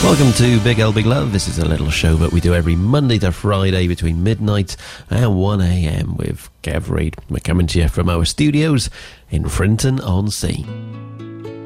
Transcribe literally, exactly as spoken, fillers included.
Welcome to Big L Big Love. This is a little show that we do every Monday to Friday between midnight and one a.m. with Kev Reid. We're coming to you from our studios in Frinton-on-Sea.